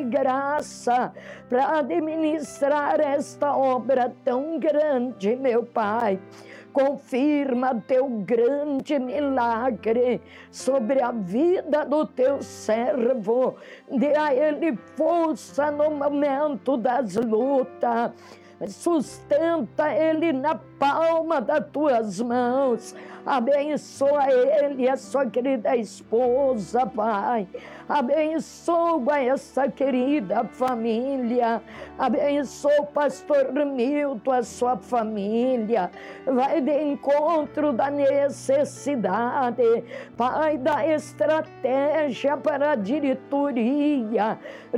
graça para administrar esta obra tão grande, meu Pai. Confirma teu grande milagre sobre a vida do teu servo. Dê a ele força no momento das lutas. Sustenta ele na palma das tuas mãos. Abençoa ele e a sua querida esposa, Pai. Abençoa essa querida família. Abençoa o pastor Milton, a sua família. Vai de encontro da necessidade. Pai, da estratégia para a diretoria.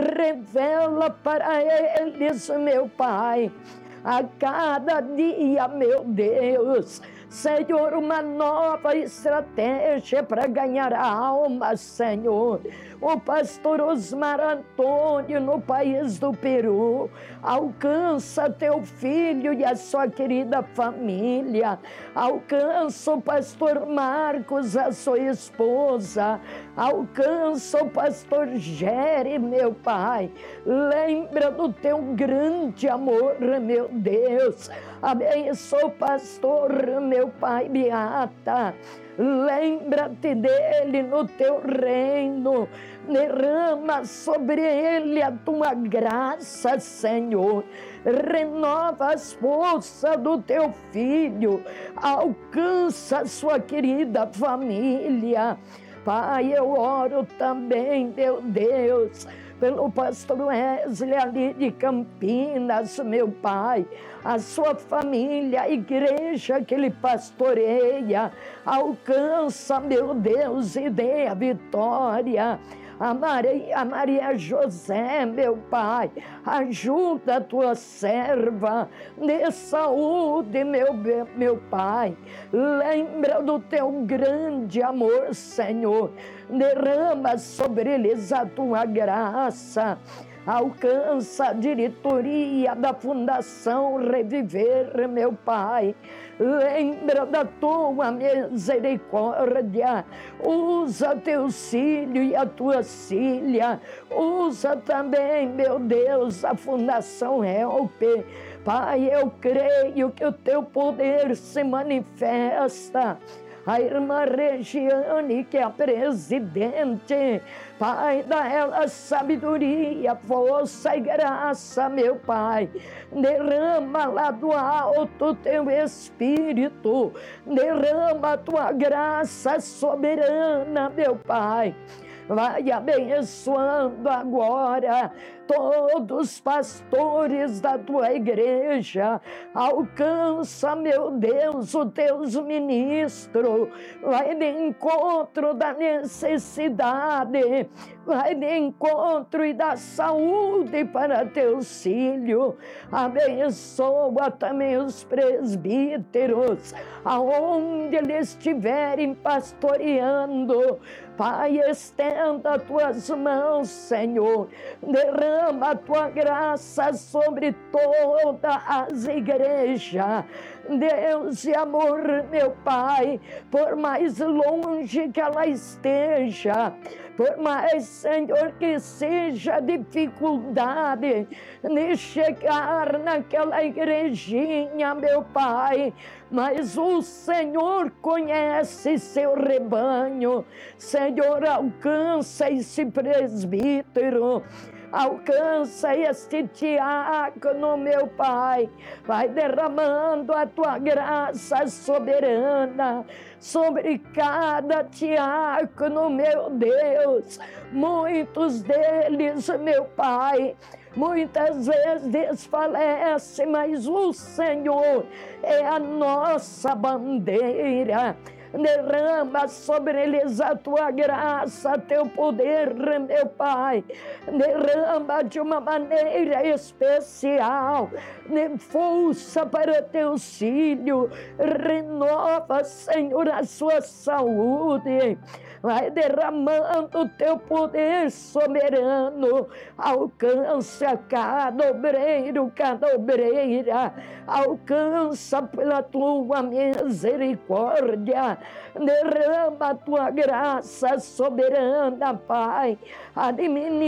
Revela para eles, meu Pai, a cada dia, meu Deus, Senhor, uma nova estratégia para ganhar almas, Senhor. O pastor Osmar Antônio, no país do Peru, alcança teu filho e a sua querida família. Alcança o pastor Marcos, a sua esposa. Alcança o pastor Gere, meu Pai. Lembra do teu grande amor, meu Deus. Abençoa o pastor, meu Pai, Beata. Lembra-te dele no teu reino. Derrama sobre ele a tua graça, Senhor. Renova as forças do teu filho. Alcança a sua querida família. Pai, eu oro também, meu Deus, pelo pastor Wesley ali de Campinas, meu Pai, a sua família, a igreja que ele pastoreia. Alcança, meu Deus, e dê a vitória. A Maria José, meu Pai, ajuda a tua serva, dê saúde, meu Pai. Lembra do teu grande amor, Senhor. Derrama sobre eles a tua graça. Alcança a diretoria da Fundação Reviver, meu Pai. Lembra da tua misericórdia. Usa teus filhos e a tua filha. Usa também, meu Deus, a Fundação Help. Pai, eu creio que o teu poder se manifesta. A irmã Regiane, que é a presidente, Pai, dá ela sabedoria, força e graça, meu Pai. Derrama lá do alto teu Espírito. Derrama a tua graça soberana, meu Pai. Vai abençoando agora todos os pastores da tua igreja. Alcança, meu Deus, os teus ministros. Vai de encontro da necessidade. Vai de encontro e da saúde para teus filhos. Abençoa também os presbíteros, aonde eles estiverem pastoreando. Pai, estenda as tuas mãos, Senhor. Derrama a tua graça sobre todas as igrejas. Deus e amor, meu Pai, por mais longe que ela esteja, por mais, Senhor, que seja dificuldade de chegar naquela igrejinha, meu Pai, mas o Senhor conhece seu rebanho. Senhor, alcança esse presbítero. Alcança este diácono, meu Pai. Vai derramando a tua graça soberana sobre cada diácono, meu Deus. Muitos deles, meu Pai, muitas vezes desfalece, mas o Senhor é a nossa bandeira. Derrama sobre eles a tua graça, teu poder, meu Pai. Derrama de uma maneira especial, de força para teus filhos. Renova, Senhor, a sua saúde. Vai derramando o teu poder soberano. Alcança cada obreiro, cada obreira. Alcança pela tua misericórdia. Derrama a tua graça soberana, Pai. Administra